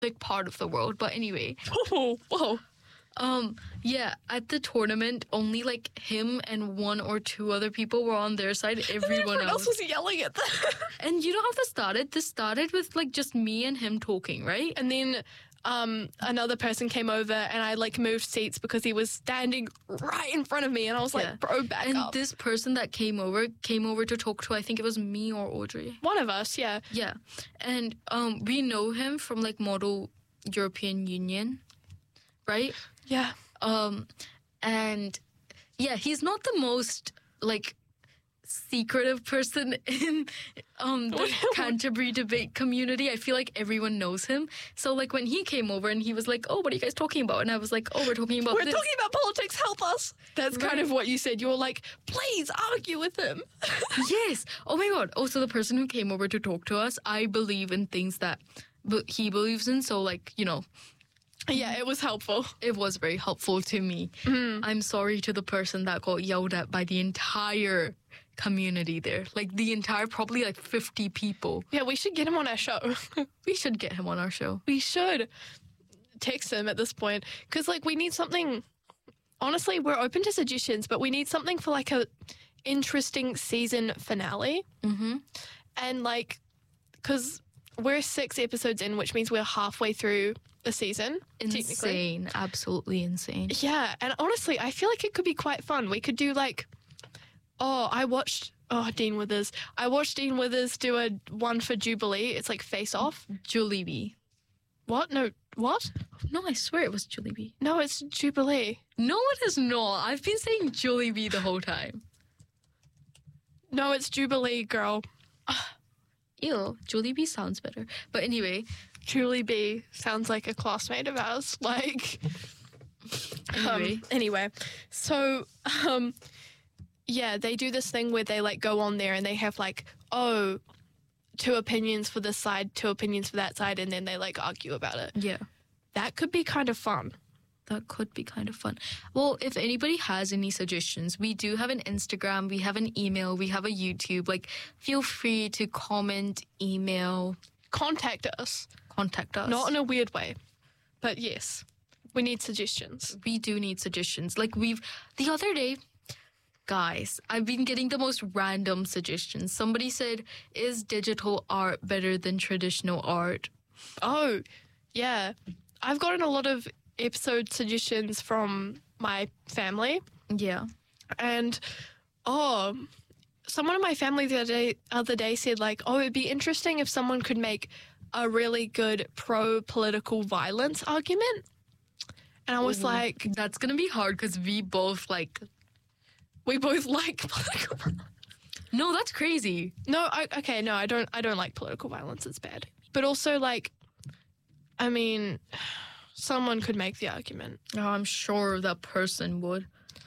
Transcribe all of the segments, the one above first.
big part of the world. But anyway, Whoa. yeah, at the tournament, only like him and one or two other people were on their side. Everyone else was yelling at them. And you know how this started? This started with like just me and him talking, right? And then another person came over and I like moved seats because he was standing right in front of me and I was like, bro, back and up. this person that came over to talk to, I think it was me or Audrey. One of us, yeah. Yeah. And we know him from like Model European Union, right? Yeah. And yeah, he's not the most like secretive person in the Canterbury debate community. I feel like everyone knows him. So like when he came over and he was like, oh, what are you guys talking about? And I was like, oh, we're talking about We're this. talking about politics, help us. That's kind Right. of what you said. You were like, please argue with him. Yes. Oh my God. Also, the person who came over to talk to us, I believe in things that he believes in. So like, you know, Yeah, it was helpful. it was very helpful to me. I'm sorry to the person that got yelled at by the entire community there. Like the entire, probably like 50 people. Yeah, we should get him on our show. We should get him on our show. We should text him at this point because like we need something. Honestly, we're open to suggestions, but we need something for like a interesting season finale. Mm-hmm. And like, because we're 6 episodes in, which means we're halfway through the season. Technically. Insane. Absolutely insane. Yeah, and honestly, I feel like it could be quite fun. We could do like, Dean Withers. I watched Dean Withers do a one for Jubilee. It's like Face Off. Jollibee. What? No, what? No, I swear it was Jollibee. No, it's Jubilee. No, it is not. I've been saying Jollibee the whole time. No, it's Jubilee, girl. Ew, Jollibee sounds better. But anyway, Julie B sounds like a classmate of ours. Like, anyway. So, yeah, they do this thing where they like go on there and they have like, 2 opinions for this side, 2 opinions for that side, and then they like argue about it. Yeah. That could be kind of fun. That could be kind of fun. Well, if anybody has any suggestions, we do have an Instagram, we have an email, we have a YouTube. Like, feel free to comment, email, Contact us. contact us. Not in a weird way, but yes, we need suggestions. We do need suggestions. Like, the other day, guys, I've been getting the most random suggestions. Somebody said, is digital art better than traditional art? Oh, yeah. I've gotten a lot of episode suggestions from my family. Yeah. And, someone in my family the other day said, like, it'd be interesting if someone could make a really good pro-political violence argument. And I was like... That's going to be hard because we both like... We both like political violence. No, that's crazy. No, I don't like political violence. It's bad. But also, like, I mean, someone could make the argument. Oh, I'm sure that person would.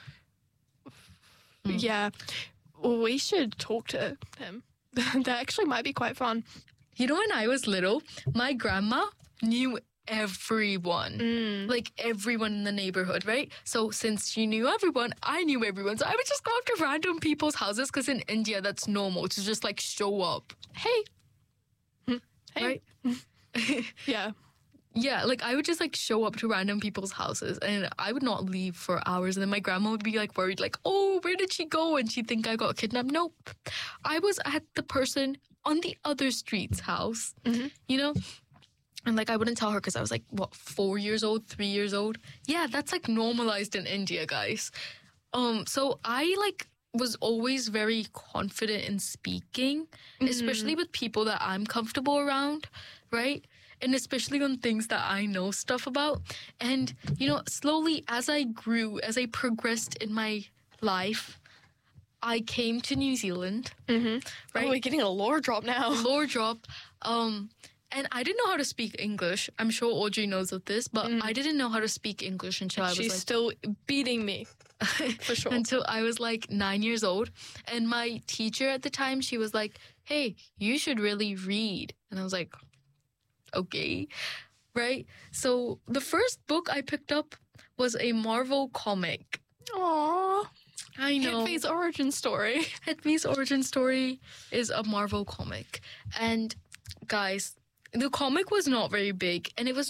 Yeah. Well, we should talk to him. That actually might be quite fun. You know, when I was little, my grandma knew everyone. Like, everyone in the neighborhood, right? So since she knew everyone, I knew everyone. So I would just go up to random people's houses because in India, that's normal to just, like, show up. Hey. Hey. Right? Yeah. Yeah, like, I would just, like, show up to random people's houses and I would not leave for hours. And then my grandma would be, like, worried, like, oh, where did she go? And she'd think I got kidnapped. Nope. I was at the person on the other street's house, you know? And, like, I wouldn't tell her because I was, like, 4 years old, 3 years old? Yeah, that's, like, normalized in India, guys. So I, like, was always very confident in speaking, especially with people that I'm comfortable around, right? And especially on things that I know stuff about. And, you know, slowly as I grew, as I progressed in my life, I came to New Zealand, right? Oh, we're getting a lore drop now. Lore drop. And I didn't know how to speak English. I'm sure Audrey knows of this, but I didn't know how to speak English until I was She's like... still beating me, for sure. Until I was like 9 years old. And my teacher at the time, she was like, hey, you should really read. And I was like, okay, right? So the first book I picked up was a Marvel comic. Aww. I know. Hedwig's origin story. Hedwig's origin story is a Marvel comic. And guys, the comic was not very big and it was